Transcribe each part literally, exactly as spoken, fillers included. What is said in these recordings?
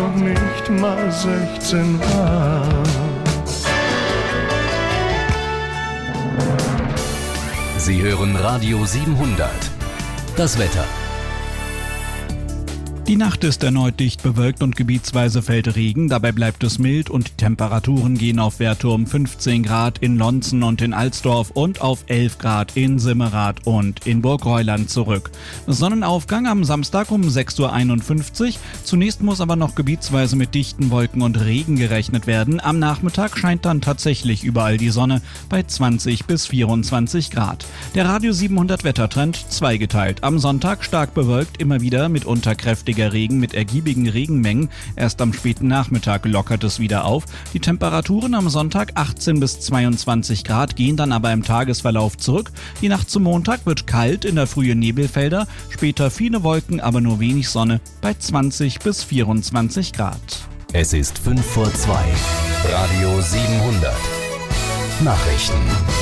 noch nicht mal sechzehn war. Sie hören Radio siebenhundert. Das Wetter. Die Nacht ist erneut dicht bewölkt und gebietsweise fällt Regen. Dabei bleibt es mild und die Temperaturen gehen auf Werte um fünfzehn Grad in Lonzen und in Alsdorf und auf elf Grad in Simmerath und in Burgreuland zurück. Sonnenaufgang am Samstag um sechs Uhr einundfünfzig. Zunächst muss aber noch gebietsweise mit dichten Wolken und Regen gerechnet werden. Am Nachmittag scheint dann tatsächlich überall die Sonne bei zwanzig bis vierundzwanzig Grad. Der Radio siebenhundert Wettertrend zweigeteilt. Am Sonntag stark bewölkt, immer wieder mitunter kräftiger Regen mit ergiebigen Regenmengen. Erst am späten Nachmittag lockert es wieder auf. Die Temperaturen am Sonntag achtzehn bis zweiundzwanzig Grad, gehen dann aber im Tagesverlauf zurück. Die Nacht zum Montag wird kalt, in der Frühe Nebelfelder, später viele Wolken, aber nur wenig Sonne bei zwanzig bis vierundzwanzig Grad. Es ist fünf vor zwei. Radio siebenhundert. Nachrichten.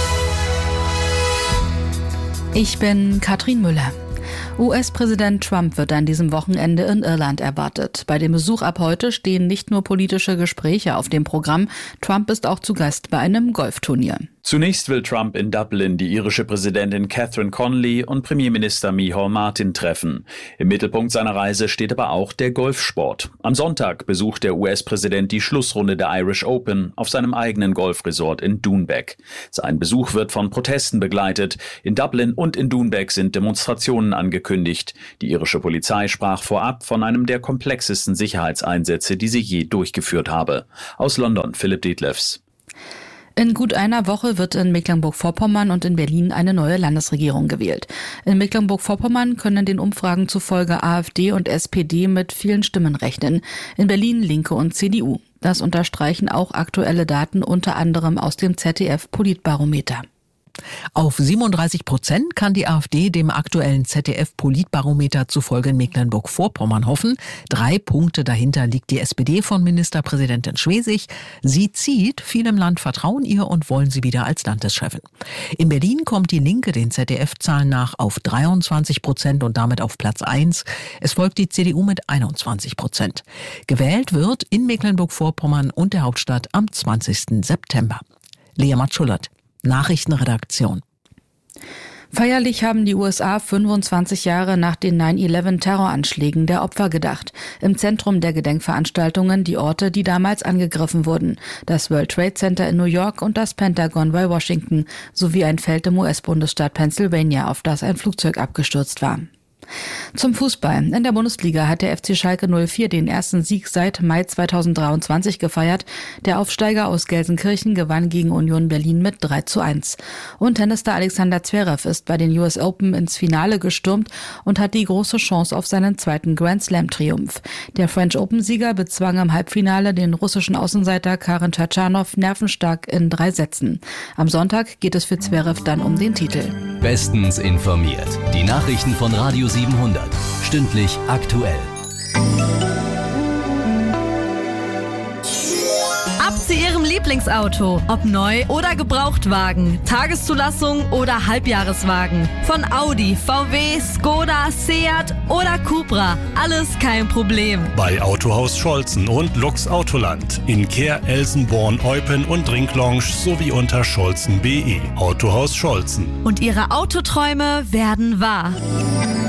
Ich bin Katrin Müller. U S-Präsident Trump wird an diesem Wochenende in Irland erwartet. Bei dem Besuch ab heute stehen nicht nur politische Gespräche auf dem Programm. Trump ist auch zu Gast bei einem Golfturnier. Zunächst will Trump in Dublin die irische Präsidentin Catherine Connolly und Premierminister Micheál Martin treffen. Im Mittelpunkt seiner Reise steht aber auch der Golfsport. Am Sonntag besucht der U S-Präsident die Schlussrunde der Irish Open auf seinem eigenen Golfresort in Doonbeck. Sein Besuch wird von Protesten begleitet. In Dublin und in Doonbeck sind Demonstrationen angekündigt. Die irische Polizei sprach vorab von einem der komplexesten Sicherheitseinsätze, die sie je durchgeführt habe. Aus London, Philipp Detlefs. In gut einer Woche wird in Mecklenburg-Vorpommern und in Berlin eine neue Landesregierung gewählt. In Mecklenburg-Vorpommern können den Umfragen zufolge AfD und S P D mit vielen Stimmen rechnen. In Berlin Linke und C D U. Das unterstreichen auch aktuelle Daten, unter anderem aus dem Z D F-Politbarometer. Auf siebenunddreißig Prozent kann die AfD dem aktuellen Z D F-Politbarometer zufolge in Mecklenburg-Vorpommern hoffen. Drei Punkte dahinter liegt die S P D von Ministerpräsidentin Schwesig. Sie zieht, viele im Land vertrauen ihr und wollen sie wieder als Landeschefin. In Berlin kommt die Linke den Z D F-Zahlen nach auf dreiundzwanzig Prozent und damit auf Platz eins. Es folgt die C D U mit einundzwanzig Prozent. Gewählt wird in Mecklenburg-Vorpommern und der Hauptstadt am zwanzigsten September. Lea Matschullert, Nachrichtenredaktion. Feierlich haben die U S A fünfundzwanzig Jahre nach den neun elf Terroranschlägen der Opfer gedacht. Im Zentrum der Gedenkveranstaltungen die Orte, die damals angegriffen wurden. Das World Trade Center in New York und das Pentagon bei Washington sowie ein Feld im U S-Bundesstaat Pennsylvania, auf das ein Flugzeug abgestürzt war. Zum Fußball. In der Bundesliga hat der F C Schalke null vier den ersten Sieg seit Mai zweitausenddreiundzwanzig gefeiert. Der Aufsteiger aus Gelsenkirchen gewann gegen Union Berlin mit drei zu eins. Und Tennisstar Alexander Zverev ist bei den U S Open ins Finale gestürmt und hat die große Chance auf seinen zweiten Grand Slam-Triumph. Der French Open-Sieger bezwang im Halbfinale den russischen Außenseiter Karen Tschatschanow nervenstark in drei Sätzen. Am Sonntag geht es für Zverev dann um den Titel. Bestens informiert. Die Nachrichten von Radio siebenhundert. Stündlich aktuell. Ab zu Ihrem Lieblingsauto. Ob neu oder Gebrauchtwagen. Tageszulassung oder Halbjahreswagen. Von Audi, V W, Skoda, Seat oder Cupra. Alles kein Problem. Bei Autohaus Scholzen und Lux Autoland. In Kehr, Elsenborn, Eupen und Drinklounge sowie unter scholzen punkt de. Autohaus Scholzen. Und Ihre Autoträume werden wahr.